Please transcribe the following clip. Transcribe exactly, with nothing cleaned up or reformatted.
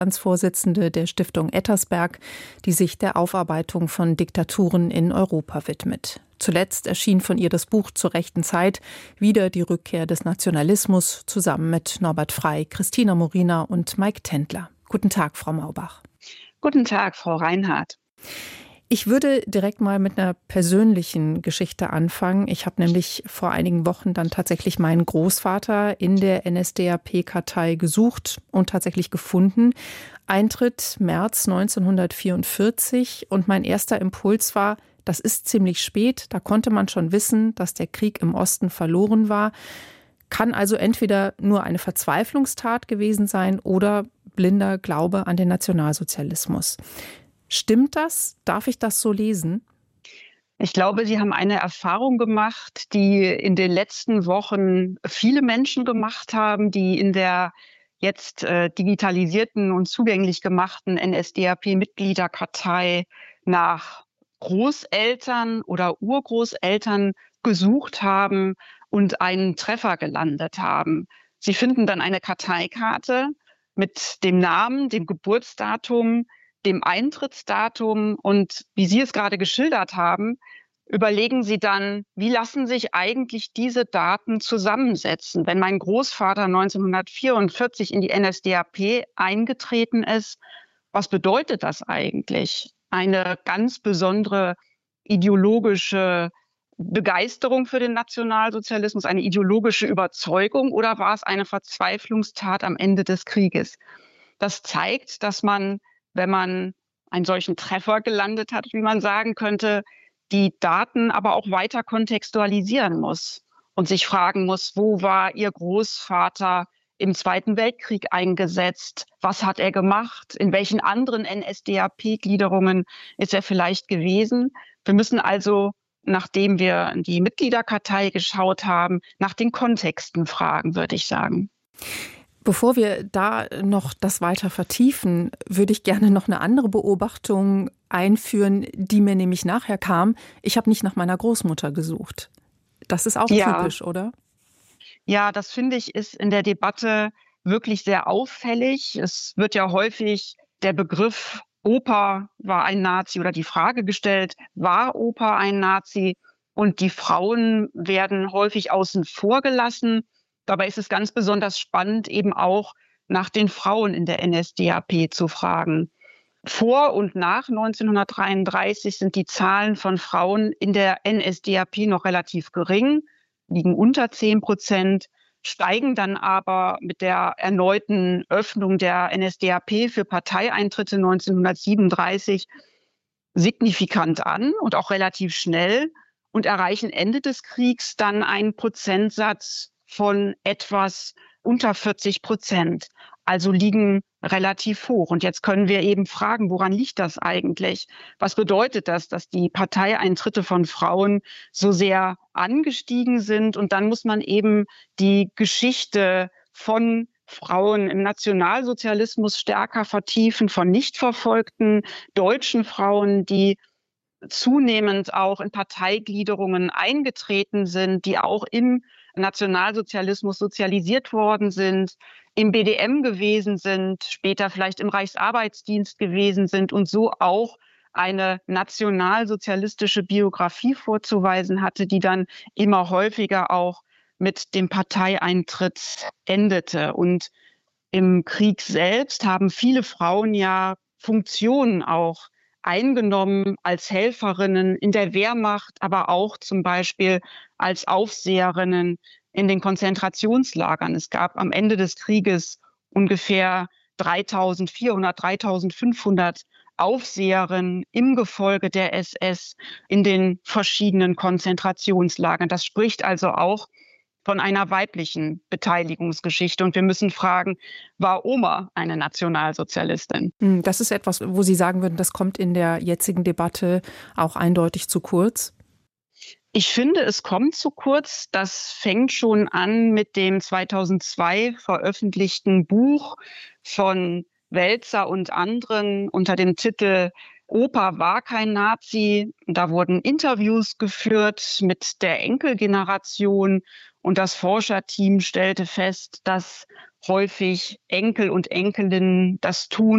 Vorsitzende der Stiftung Ettersberg, die sich der Aufarbeitung von Diktaturen in Europa widmet. Zuletzt erschien von ihr das Buch Zur rechten Zeit, wieder die Rückkehr des Nationalismus, zusammen mit Norbert Frey, Christina Morina und Mike Tendler. Guten Tag, Frau Maubach. Guten Tag, Frau Reinhardt. Ich würde direkt mal mit einer persönlichen Geschichte anfangen. Ich habe nämlich vor einigen Wochen dann tatsächlich meinen Großvater in der N S D A P-Kartei gesucht und tatsächlich gefunden. Eintritt März neunzehnhundertvierundvierzig und mein erster Impuls war, das ist ziemlich spät. Da konnte man schon wissen, dass der Krieg im Osten verloren war. Kann also entweder nur eine Verzweiflungstat gewesen sein oder blinder Glaube an den Nationalsozialismus. Stimmt das? Darf ich das so lesen? Ich glaube, Sie haben eine Erfahrung gemacht, die in den letzten Wochen viele Menschen gemacht haben, die in der jetzt äh, digitalisierten und zugänglich gemachten N S D A P-Mitgliederkartei nach Großeltern oder Urgroßeltern gesucht haben und einen Treffer gelandet haben. Sie finden dann eine Karteikarte mit dem Namen, dem Geburtsdatum, dem Eintrittsdatum und wie Sie es gerade geschildert haben, überlegen Sie dann, wie lassen sich eigentlich diese Daten zusammensetzen? Wenn mein Großvater neunzehnhundertvierundvierzig in die N S D A P eingetreten ist, was bedeutet das eigentlich? Eine ganz besondere ideologische Begeisterung für den Nationalsozialismus, eine ideologische Überzeugung oder war es eine Verzweiflungstat am Ende des Krieges? Das zeigt, dass man, wenn man einen solchen Treffer gelandet hat, wie man sagen könnte, die Daten aber auch weiter kontextualisieren muss und sich fragen muss, wo war Ihr Großvater im Zweiten Weltkrieg eingesetzt? Was hat er gemacht? In welchen anderen N S D A P-Gliederungen ist er vielleicht gewesen? Wir müssen also, nachdem wir in die Mitgliederkartei geschaut haben, nach den Kontexten fragen, würde ich sagen. Bevor wir da noch das weiter vertiefen, würde ich gerne noch eine andere Beobachtung einführen, die mir nämlich nachher kam. Ich habe nicht nach meiner Großmutter gesucht. Das ist auch Ja. typisch, oder? Ja, das finde ich, ist in der Debatte wirklich sehr auffällig. Es wird ja häufig der Begriff Opa war ein Nazi oder die Frage gestellt, war Opa ein Nazi? Und die Frauen werden häufig außen vor gelassen. Dabei ist es ganz besonders spannend, eben auch nach den Frauen in der N S D A P zu fragen. Vor und nach neunzehnhundertdreiunddreißig sind die Zahlen von Frauen in der N S D A P noch relativ gering, liegen unter zehn Prozent, steigen dann aber mit der erneuten Öffnung der N S D A P für Parteieintritte neunzehnhundertsiebenunddreißig signifikant an und auch relativ schnell und erreichen Ende des Kriegs dann einen Prozentsatz von etwas unter vierzig Prozent, also liegen relativ hoch. Und jetzt können wir eben fragen, woran liegt das eigentlich? Was bedeutet das, dass die Parteieintritte von Frauen so sehr angestiegen sind? Und dann muss man eben die Geschichte von Frauen im Nationalsozialismus stärker vertiefen, von nicht verfolgten deutschen Frauen, die zunehmend auch in Parteigliederungen eingetreten sind, die auch im Nationalsozialismus sozialisiert worden sind, im B D M gewesen sind, später vielleicht im Reichsarbeitsdienst gewesen sind und so auch eine nationalsozialistische Biografie vorzuweisen hatte, die dann immer häufiger auch mit dem Parteieintritt endete. Und im Krieg selbst haben viele Frauen ja Funktionen auch eingenommen als Helferinnen in der Wehrmacht, aber auch zum Beispiel als Aufseherinnen in den Konzentrationslagern. Es gab am Ende des Krieges ungefähr dreitausendvierhundert, dreitausendfünfhundert Aufseherinnen im Gefolge der S S in den verschiedenen Konzentrationslagern. Das spricht also auch von einer weiblichen Beteiligungsgeschichte. Und wir müssen fragen, war Oma eine Nationalsozialistin? Das ist etwas, wo Sie sagen würden, das kommt in der jetzigen Debatte auch eindeutig zu kurz? Ich finde, es kommt zu kurz. Das fängt schon an mit dem zweitausendzwei veröffentlichten Buch von Welzer und anderen unter dem Titel Opa war kein Nazi. Da wurden Interviews geführt mit der Enkelgeneration und das Forscherteam stellte fest, dass häufig Enkel und Enkelinnen das tun,